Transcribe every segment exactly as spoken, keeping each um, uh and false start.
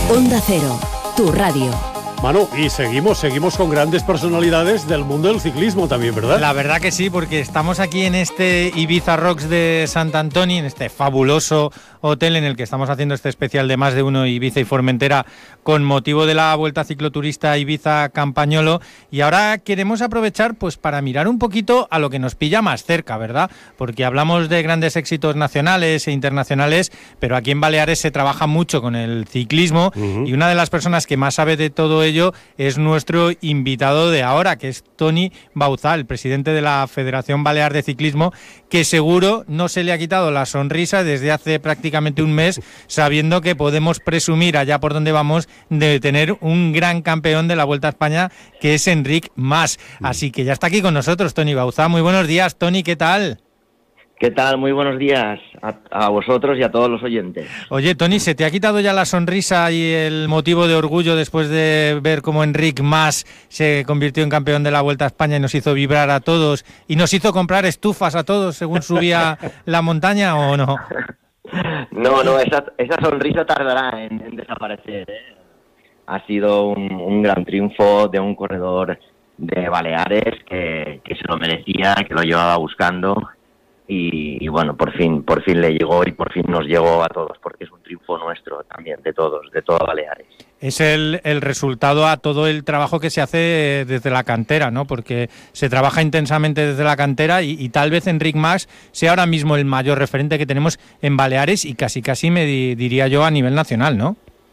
Onda Cero, tu radio. Manu, y seguimos, seguimos con grandes personalidades del mundo del ciclismo también, ¿verdad? La verdad que sí, porque estamos aquí en este Ibiza Rocks de Sant Antoni, en este fabuloso hotel en el que estamos haciendo este especial de Más de Uno Ibiza y Formentera con motivo de la Vuelta Cicloturista Ibiza-Campañolo, y ahora queremos aprovechar pues para mirar un poquito a lo que nos pilla más cerca, ¿verdad? Porque hablamos de grandes éxitos nacionales e internacionales, pero aquí en Baleares se trabaja mucho con el ciclismo, uh-huh. y una de las personas que más sabe de todo ello es nuestro invitado de ahora, que es Toni Bauzá, el presidente de la Federación Balear de Ciclismo, que seguro no se le ha quitado la sonrisa desde hace prácticamente un mes, sabiendo que podemos presumir allá por donde vamos de tener un gran campeón de la Vuelta a España, que es Enric Mas. Así que ya está aquí con nosotros Toni Bauzá. Muy buenos días, Toni, ¿qué tal? ¿Qué tal? Muy buenos días a, a vosotros y a todos los oyentes. Oye, Toni, ¿se te ha quitado ya la sonrisa y el motivo de orgullo después de ver cómo Enric Mas se convirtió en campeón de la Vuelta a España y nos hizo vibrar a todos y nos hizo comprar estufas a todos según subía la montaña, o no? No, no, esa, esa sonrisa tardará en, en desaparecer, ¿eh? Ha sido un, un gran triunfo de un corredor de Baleares que, que se lo merecía, que lo llevaba buscando. Y, y bueno, por fin, por fin le llegó y por fin nos llegó a todos, porque es un triunfo nuestro también, de todos, de todo Baleares. Es el, el resultado a todo el trabajo que se hace desde la cantera, ¿no? Porque se trabaja intensamente desde la cantera y, y tal vez Enric Mas sea ahora mismo el mayor referente que tenemos en Baleares y casi casi me di, diría yo a nivel nacional, ¿no?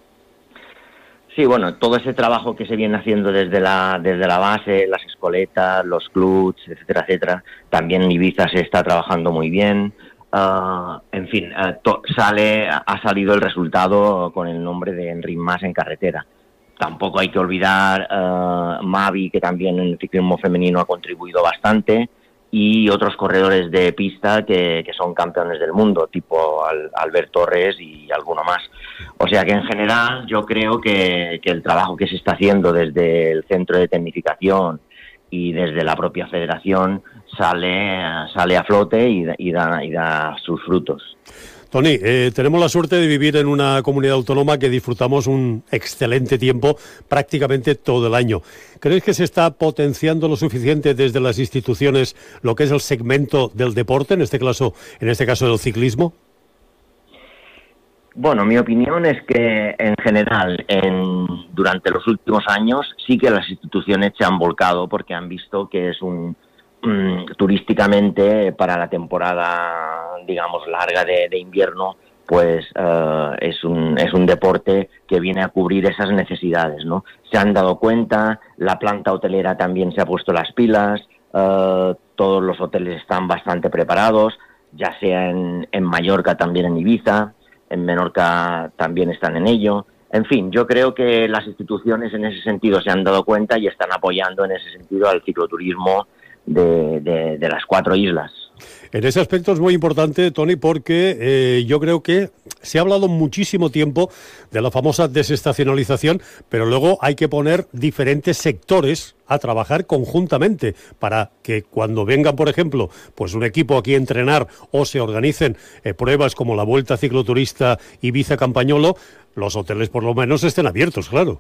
Sí, bueno, todo ese trabajo que se viene haciendo desde la desde la base, las escoletas, los clubs, etcétera, etcétera. También en Ibiza se está trabajando muy bien. Uh, en fin, uh, to- sale ha salido el resultado con el nombre de Enric Mas en carretera. Tampoco hay que olvidar uh, Mavi, que también en el ciclismo femenino ha contribuido bastante, y otros corredores de pista que, que son campeones del mundo, tipo Al, Albert Torres y alguno más. O sea que en general yo creo que, que el trabajo que se está haciendo desde el centro de tecnificación y desde la propia federación sale, sale a flote y, y, da, y da sus frutos. Toni, eh, tenemos la suerte de vivir en una comunidad autónoma que disfrutamos un excelente tiempo prácticamente todo el año. ¿Crees que se está potenciando lo suficiente desde las instituciones lo que es el segmento del deporte, en este caso, en este caso del ciclismo? Bueno, mi opinión es que en general, en, durante los últimos años, sí que las instituciones se han volcado porque han visto que es un turísticamente para la temporada, digamos, larga de, de invierno, pues uh, es un es un deporte que viene a cubrir esas necesidades, ¿no? Se han dado cuenta, la planta hotelera también se ha puesto las pilas, uh, todos los hoteles están bastante preparados, ya sea en, en Mallorca, también en Ibiza, en Menorca también están en ello. En fin, yo creo que las instituciones en ese sentido se han dado cuenta y están apoyando en ese sentido al cicloturismo De, de, de las cuatro islas. En ese aspecto es muy importante, Toni, porque eh, yo creo que se ha hablado muchísimo tiempo de la famosa desestacionalización, pero luego hay que poner diferentes sectores a trabajar conjuntamente para que cuando vengan, por ejemplo, pues un equipo aquí a entrenar o se organicen eh, pruebas como la Vuelta Cicloturista Ibiza-Campañolo, los hoteles por lo menos estén abiertos, claro.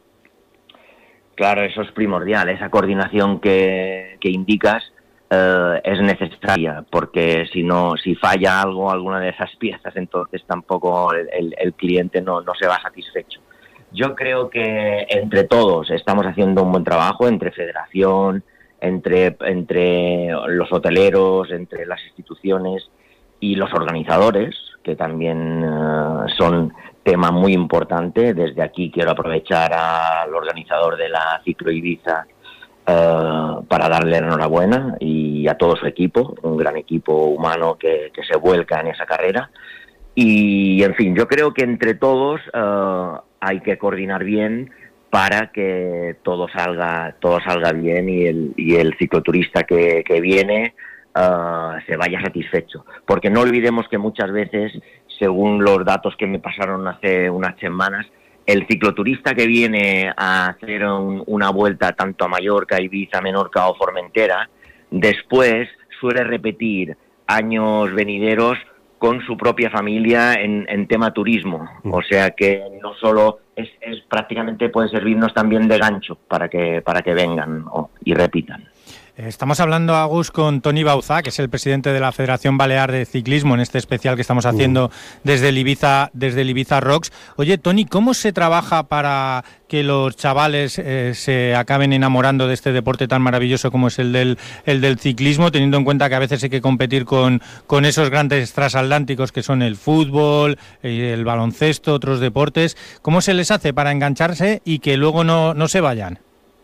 Claro, eso es primordial, esa coordinación que, que indicas eh, es necesaria, porque si no, si falla algo, alguna de esas piezas, entonces tampoco el, el, el cliente no, no se va satisfecho. Yo creo que entre todos estamos haciendo un buen trabajo, entre federación, entre, entre los hoteleros, entre las instituciones y los organizadores, que también uh, son tema muy importante. Desde aquí quiero aprovechar al organizador de la Ciclo Ibiza uh, para darle enhorabuena, y a todo su equipo, un gran equipo humano que, que se vuelca en esa carrera. Y, en fin, yo creo que entre todos uh, hay que coordinar bien para que todo salga todo salga bien y el, y el cicloturista que, que viene Uh, se vaya satisfecho, porque no olvidemos que muchas veces, según los datos que me pasaron hace unas semanas, el cicloturista que viene a hacer un, una vuelta tanto a Mallorca, Ibiza, Menorca o Formentera, después suele repetir años venideros con su propia familia en, en tema turismo. O sea que no solo es, es prácticamente puede servirnos también de gancho para que para que vengan oh, y repitan. Estamos hablando, Agus, con Toni Bauzá, que es el presidente de la Federación Balear de Ciclismo, en este especial que estamos haciendo desde el Ibiza, desde el Ibiza Rocks. Oye, Toni, ¿cómo se trabaja para que los chavales eh, se acaben enamorando de este deporte tan maravilloso como es el del, el del ciclismo, teniendo en cuenta que a veces hay que competir con, con esos grandes transatlánticos que son el fútbol, el baloncesto, otros deportes? ¿Cómo se les hace para engancharse y que luego no, no se vayan?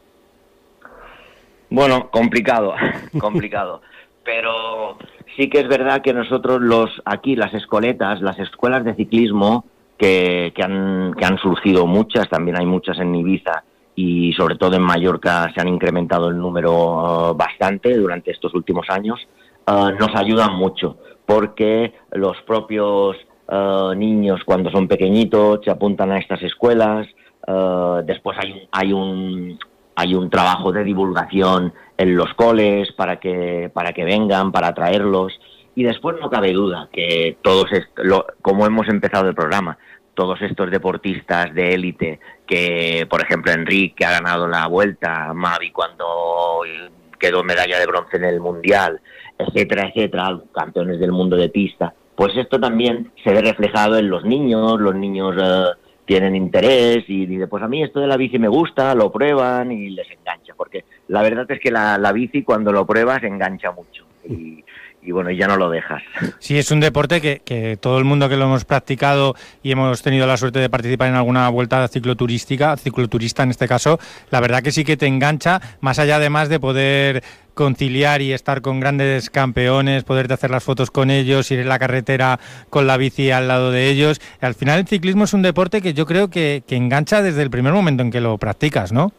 Bueno, complicado, complicado. Pero sí que es verdad que nosotros los aquí, las escoletas, las escuelas de ciclismo, que, que, han, que han surgido muchas, también hay muchas en Ibiza y sobre todo en Mallorca se han incrementado el número uh, bastante durante estos últimos años, uh, nos ayudan mucho, porque los propios uh, niños cuando son pequeñitos se apuntan a estas escuelas, uh, después hay, hay un... Hay un trabajo de divulgación en los coles para que para que vengan, para atraerlos. Y después no cabe duda que todos, est- lo, como hemos empezado el programa, todos estos deportistas de élite, que por ejemplo Enric, que ha ganado la Vuelta, Mavi cuando quedó medalla de bronce en el Mundial, etcétera, etcétera, campeones del mundo de pista, pues esto también se ve reflejado en los niños, los niños... Eh, tienen interés y dicen, pues a mí esto de la bici me gusta, lo prueban y les engancha, porque la verdad es que la, la bici cuando lo pruebas engancha mucho y, y bueno, ya no lo dejas. Sí, es un deporte que, que todo el mundo que lo hemos practicado y hemos tenido la suerte de participar en alguna vuelta cicloturística, cicloturista en este caso, la verdad que sí que te engancha, más allá además de poder conciliar y estar con grandes campeones, poderte hacer las fotos con ellos, ir en la carretera con la bici al lado de ellos. Al final el ciclismo es un deporte que yo creo que, que engancha desde el primer momento en que lo practicas, ¿no?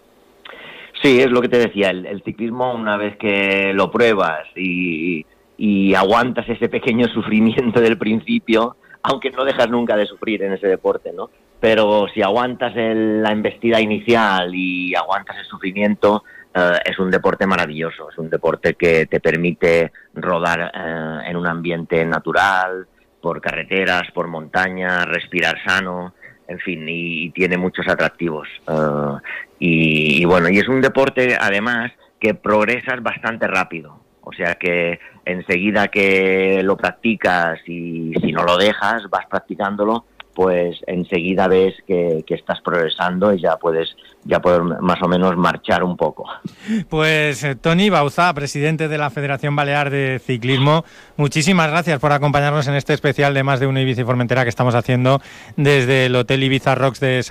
Sí, es lo que te decía, el, el ciclismo una vez que lo pruebas y, y aguantas ese pequeño sufrimiento del principio, aunque no dejas nunca de sufrir en ese deporte, ¿no? Pero si aguantas el, la embestida inicial y aguantas el sufrimiento, Uh, es un deporte maravilloso, es un deporte que te permite rodar uh, en un ambiente natural, por carreteras, por montaña, respirar sano, en fin, y, y tiene muchos atractivos. Uh, y, y bueno, y es un deporte además que progresas bastante rápido, o sea que enseguida que lo practicas y si no lo dejas, vas practicándolo, pues enseguida ves que, que estás progresando y ya puedes ya puedes más o menos marchar un poco. Pues eh, Toni Bauzá, presidente de la Federación Balear de Ciclismo, muchísimas gracias por acompañarnos en este especial de Más de Uno Ibiza y Formentera que estamos haciendo desde el Hotel Ibiza Rocks de San